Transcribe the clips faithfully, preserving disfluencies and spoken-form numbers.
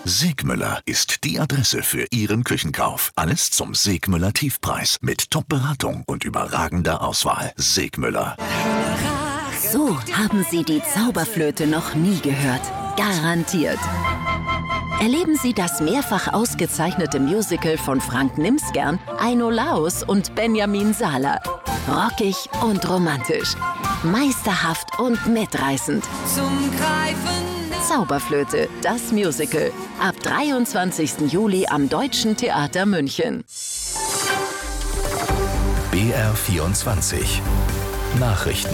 Segmüller ist die Adresse für Ihren Küchenkauf. Alles zum Segmüller Tiefpreis mit Top-Beratung und überragender Auswahl. Segmüller. So haben Sie die Zauberflöte noch nie gehört. Garantiert. Erleben Sie das mehrfach ausgezeichnete Musical von Frank Nimsgern, Aino Laus und Benjamin Sahler. Rockig und romantisch. Meisterhaft und mitreißend. Zum Greifen. Zauberflöte, das Musical. Ab dreiundzwanzigsten Juli am Deutschen Theater München. B R vierundzwanzig Nachrichten.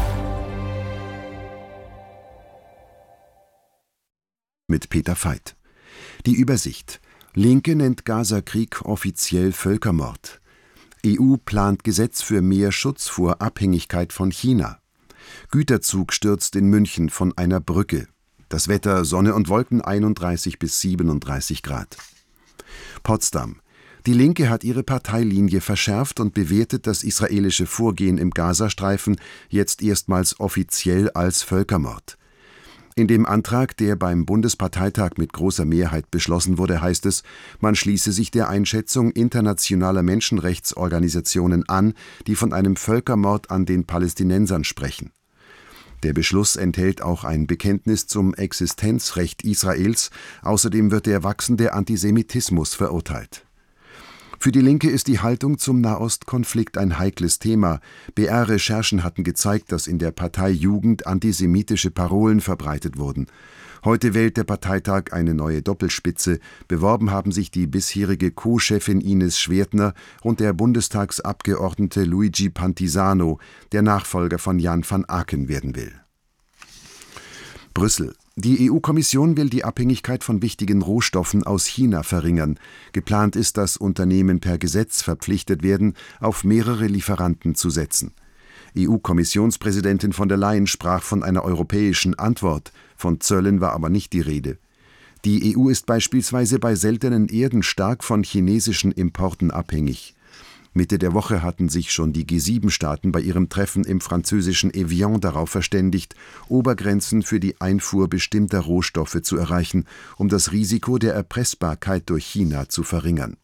Mit Peter Veit. Die Übersicht. Linke nennt Gaza-Krieg offiziell Völkermord. E U plant Gesetz für mehr Schutz vor Abhängigkeit von China. Güterzug stürzt in München von einer Brücke. Das Wetter: Sonne und Wolken, einunddreißig bis siebenunddreißig Grad. Potsdam. Die Linke hat ihre Parteilinie verschärft und bewertet das israelische Vorgehen im Gazastreifen jetzt erstmals offiziell als Völkermord. In dem Antrag, der beim Bundesparteitag mit großer Mehrheit beschlossen wurde, heißt es, man schließe sich der Einschätzung internationaler Menschenrechtsorganisationen an, die von einem Völkermord an den Palästinensern sprechen. Der Beschluss enthält auch ein Bekenntnis zum Existenzrecht Israels, außerdem wird der wachsende Antisemitismus verurteilt. Für die Linke ist die Haltung zum Nahostkonflikt ein heikles Thema. B R-Recherchen hatten gezeigt, dass in der Partei Jugend antisemitische Parolen verbreitet wurden. Heute wählt der Parteitag eine neue Doppelspitze. Beworben haben sich die bisherige Co-Chefin Ines Schwertner und der Bundestagsabgeordnete Luigi Pantisano, der Nachfolger von Jan van Aken werden will. Brüssel. Die E U-Kommission will die Abhängigkeit von wichtigen Rohstoffen aus China verringern. Geplant ist, dass Unternehmen per Gesetz verpflichtet werden, auf mehrere Lieferanten zu setzen. E U-Kommissionspräsidentin von der Leyen sprach von einer europäischen Antwort. Von Zöllen war aber nicht die Rede. Die E U ist beispielsweise bei seltenen Erden stark von chinesischen Importen abhängig. Mitte der Woche hatten sich schon die G sieben Staaten bei ihrem Treffen im französischen Evian darauf verständigt, Obergrenzen für die Einfuhr bestimmter Rohstoffe zu erreichen, um das Risiko der Erpressbarkeit durch China zu verringern.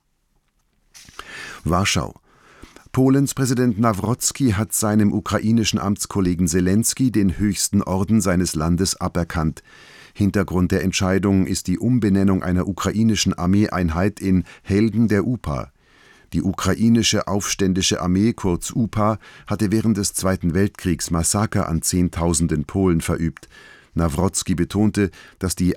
Warschau. Polens Präsident Nawrocki hat seinem ukrainischen Amtskollegen Selensky den höchsten Orden seines Landes aberkannt. Hintergrund der Entscheidung ist die Umbenennung einer ukrainischen Armeeeinheit in Helden der U P A. Die ukrainische Aufständische Armee, kurz U P A, hatte während des Zweiten Weltkriegs Massaker an Zehntausenden Polen verübt. Nawrocki betonte, dass die